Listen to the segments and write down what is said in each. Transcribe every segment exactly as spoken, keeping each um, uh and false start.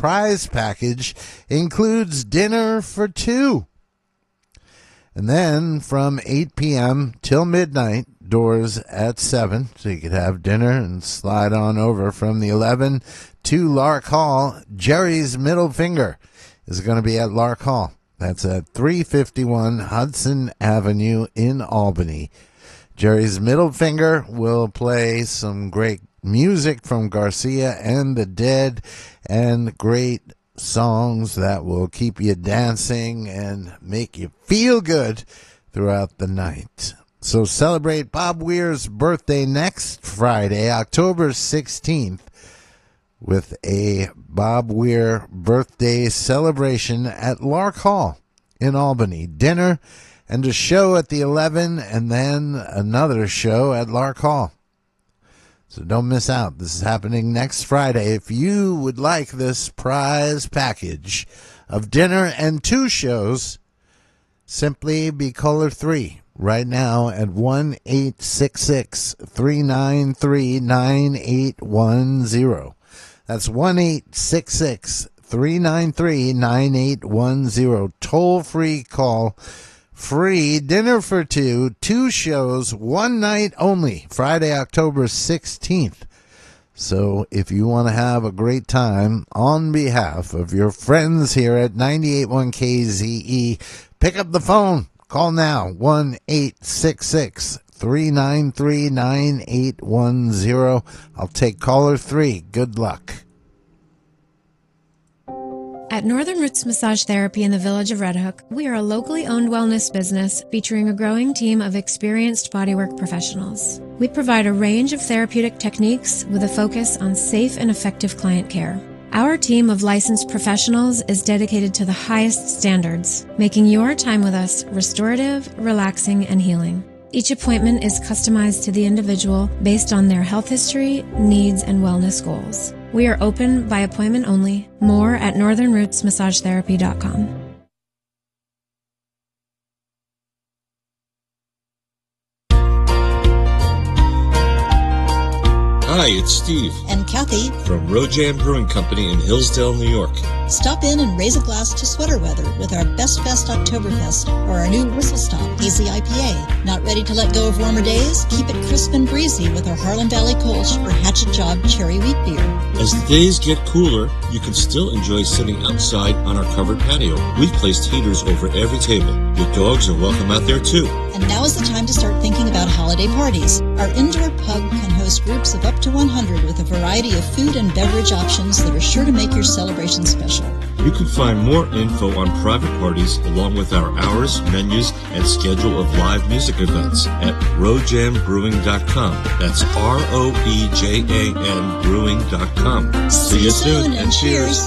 prize package includes dinner for two. And then from eight p.m. till midnight, doors at seven, so you could have dinner and slide on over from the eleven to Lark Hall. Jerry's Middle Finger is going to be at Lark Hall. That's at three fifty-one Hudson Avenue in Albany. Jerry's Middle Finger will play some great music from Garcia and the Dead and great songs that will keep you dancing and make you feel good throughout the night. So celebrate Bob Weir's birthday next Friday, October sixteenth, with a Bob Weir birthday celebration at Lark Hall in Albany. Dinner and a show at the eleven, and then another show at Lark Hall. So don't miss out. This is happening next Friday. If you would like this prize package of dinner and two shows, simply be caller three right now at one eight six six, three nine three, nine eight one zero. That's one eight six six, three nine three, nine eight one zero. Toll-free call. Free dinner for two, two shows, one night only, Friday, October sixteenth. So if you want to have a great time on behalf of your friends here at ninety-eight point one K Z E, pick up the phone. Call now, one eight six six, three nine three, nine eight one zero. I'll take caller three. Good luck. At Northern Roots Massage Therapy in the village of Red Hook, we are a locally owned wellness business featuring a growing team of experienced bodywork professionals. We provide a range of therapeutic techniques with a focus on safe and effective client care. Our team of licensed professionals is dedicated to the highest standards, making your time with us restorative, relaxing, and healing. Each appointment is customized to the individual based on their health history, needs, and wellness goals. We are open by appointment only. More at northern roots massage therapy dot com. Hi, it's Steve. And Kathy. From Road Jam Brewing Company in Hillsdale, New York. Stop in and raise a glass to sweater weather with our Best Fest Oktoberfest or our new Whistle Stop Hazy I P A. Not ready to let go of warmer days? Keep it crisp and breezy with our Harlem Valley Kolsch or Hatchet Job Cherry Wheat Beer. As the days get cooler, you can still enjoy sitting outside on our covered patio. We've placed heaters over every table. Your dogs are welcome out there too. And now is the time to start thinking about holiday parties. Our indoor pub can host groups of up to one hundred with a variety of food and beverage options that are sure to make your celebration special. You can find more info on private parties along with our hours, menus, and schedule of live music events at road jam brewing dot com. That's R O E J A N brewing dot com. See, See you soon, soon and cheers.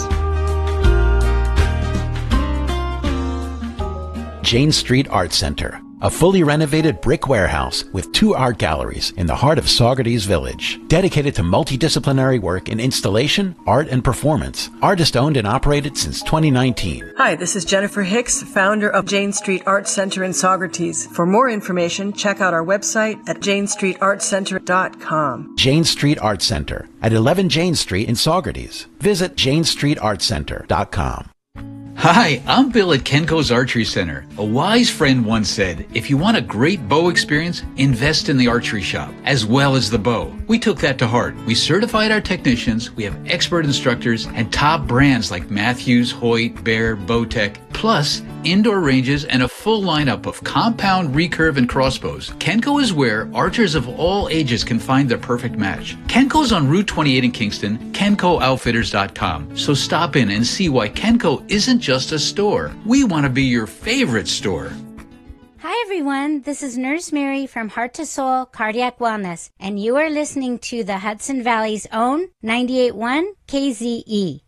Jane Street Art Center, a fully renovated brick warehouse with two art galleries in the heart of Saugerties Village, dedicated to multidisciplinary work in installation, art, and performance. Artist-owned and operated since twenty nineteen. Hi, this is Jennifer Hicks, founder of Jane Street Art Center in Saugerties. For more information, check out our website at jane street art center dot com. Jane Street Art Center at eleven Jane Street in Saugerties. Visit jane street art center dot com. Hi, I'm Bill at Kenko's Archery Center. A wise friend once said, if you want a great bow experience, invest in the archery shop, as well as the bow. We took that to heart. We certified our technicians, we have expert instructors, and top brands like Matthews, Hoyt, Bear, Bowtech, plus indoor ranges and a full lineup of compound, recurve, and crossbows. Kenko is where archers of all ages can find their perfect match. Kenko's on Route twenty-eight in Kingston, kenko outfitters dot com. So stop in and see why Kenko isn't just a store. We want to be your favorite store. Hi everyone, this is Nurse Mary from Heart to Soul Cardiac Wellness, and you are listening to the Hudson Valley's own ninety-eight point one K Z E.